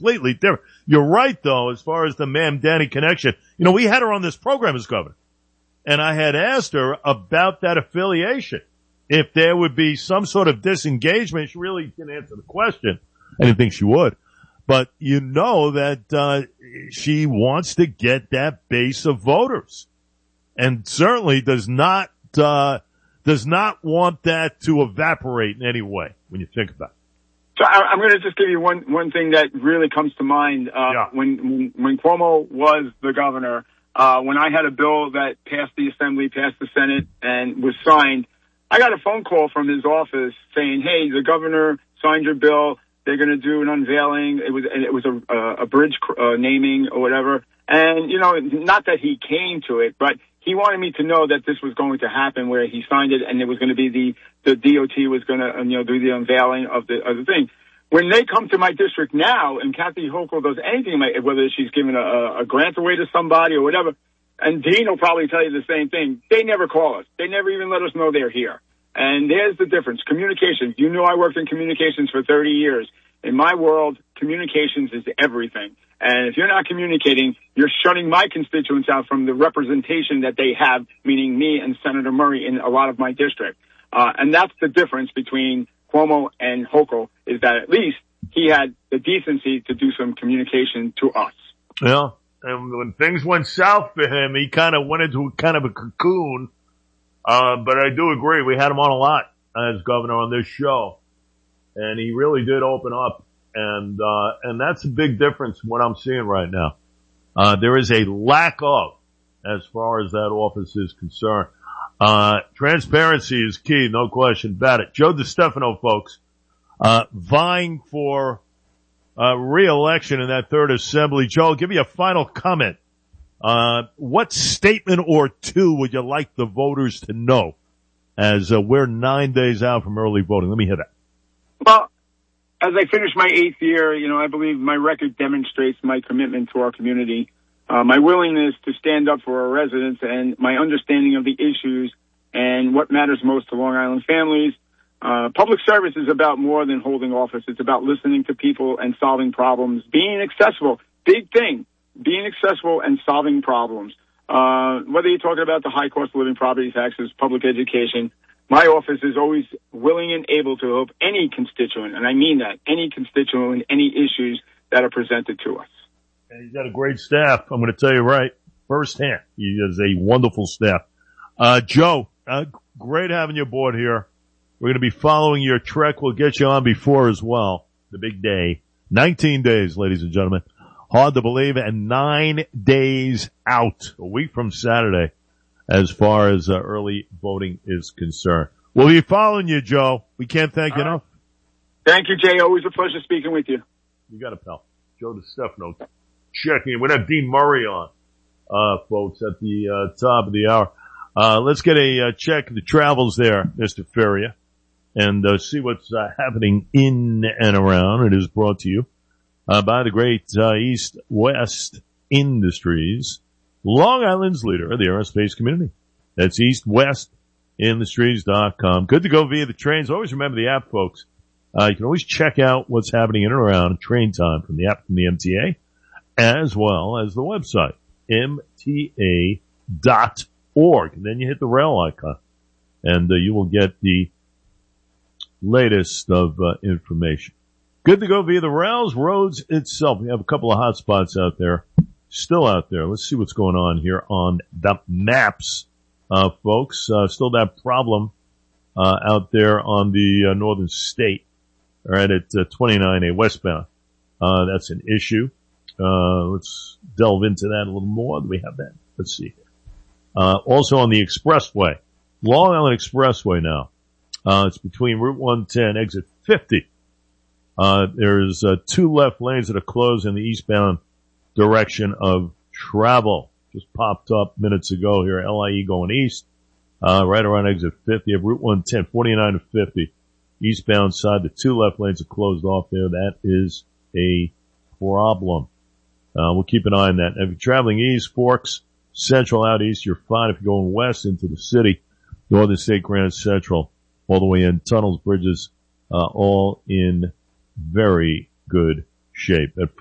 completely different. You're right, though, as far as the Mamdani connection. You know, we had her on this program as governor, and I had asked her about that affiliation. If there would be some sort of disengagement, she really didn't answer the question. I didn't think she would. But you know that she wants to get that base of voters, and certainly does not want that to evaporate in any way when you think about it. So I'm going to just give you one thing that really comes to mind. When Cuomo was the governor, when I had a bill that passed the Assembly, passed the Senate, and was signed, I got a phone call from his office saying, "Hey, the governor signed your bill. They're going to do an unveiling." It was a bridge naming or whatever. And, you know, not that he came to it, but he wanted me to know that this was going to happen, where he signed it and it was going to be the DOT was going to, do the unveiling of the thing. When they come to my district now, and Kathy Hochul does anything, whether she's giving a grant away to somebody or whatever, and Dean will probably tell you the same thing, they never call us. They never even let us know they're here. And there's the difference. Communications. You know, I worked in communications for 30 years. In my world, communications is everything. And if you're not communicating, you're shutting my constituents out from the representation that they have, meaning me and Senator Murray in a lot of my district. And that's the difference between Cuomo and Hochul, is that at least he had the decency to do some communication to us. Yeah. And when things went south for him, he kind of went into kind of a cocoon. But I do agree. We had him on a lot as governor on this show, and he really did open up. And that's a big difference from what I'm seeing right now. There is a lack of, as far as that office is concerned. Transparency is key, no question about it. Joe DeStefano, folks, vying for, re-election in that third assembly. Joe, I'll give you a final comment. What statement or two would you like the voters to know as we're 9 days out from early voting? Let me hear that. Well, as I finish my 8th year, I believe my record demonstrates my commitment to our community, my willingness to stand up for our residents, and my understanding of the issues and what matters most to Long Island families. Public service is about more than holding office. It's about listening to people and solving problems, being accessible. Big thing. Being accessible and solving problems. Whether you're talking about the high cost of living, property taxes, public education, my office is always willing and able to help any constituent, and I mean that, any constituent, any issues that are presented to us. And he's got a great staff. I'm going to tell you right firsthand. He has a wonderful staff. Joe, great having you aboard here. We're going to be following your trek. We'll get you on before as well. The big day. 19 days, ladies and gentlemen. Hard to believe, and 9 days out, a week from Saturday, as far as early voting is concerned. We'll be following you, Joe. We can't thank you enough. Thank you, Jay. Always a pleasure speaking with you. You got it, pal. Joe DeStefano checking in. We're going to have Dean Murray on, folks, at the top of the hour. Let's get a check of the travels there, Mr. Feria, and see what's happening in and around. It is brought to you by the great East West Industries, Long Island's leader of the aerospace community. That's eastwestindustries.com. Good to go via the trains. Always remember the app, folks. You can always check out what's happening in and around train time from the app from the MTA, as well as the website, mta.org. And then you hit the rail icon, and you will get the latest of information. Good to go via the rails, roads itself. We have a couple of hot spots out there, still out there. Let's see what's going on here on the maps, folks. Still that problem out there on the northern state, right at 29A westbound. That's an issue. Let's delve into that a little more. Do we have that? Let's see. Also on the expressway, Long Island Expressway now. It's between Route 110, exit 50. There's 2 left lanes that are closed in the eastbound direction of travel. Just popped up minutes ago here, LIE going east, right around exit 50 of Route 110, 49 to 50. Eastbound side, the 2 left lanes are closed off there. That is a problem. We'll keep an eye on that. If you're traveling east, Forks, Central out east, you're fine. If you're going west into the city, Northern State, Grand Central, all the way in, tunnels, bridges, all in very good shape. At